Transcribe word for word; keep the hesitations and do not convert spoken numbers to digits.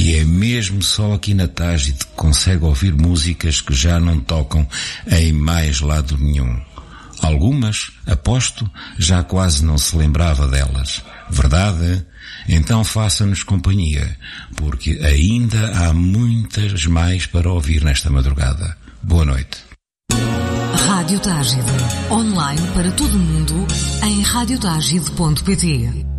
E é mesmo só aqui na Tágide que consegue ouvir músicas que já não tocam em mais lado nenhum. Algumas, aposto, já quase não se lembrava delas. Verdade? Então faça-nos companhia, porque ainda há muitas mais para ouvir nesta madrugada. Boa noite. Rádio Tágide. Online para todo o mundo em rádio tágide ponto pt.